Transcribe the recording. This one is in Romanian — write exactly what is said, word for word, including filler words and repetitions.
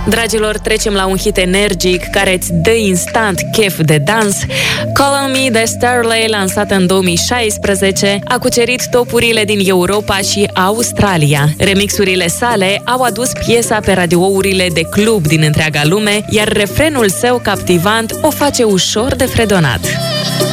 Dragilor, trecem la un hit energic care îți dă instant chef de dans. Call on Me de Starlay, lansat în două mii șaisprezece, a cucerit topurile din Europa și Australia. Remixurile sale au adus piesa pe radiourile de club din întreaga lume, iar refrenul său captivant o face ușor de fredonat.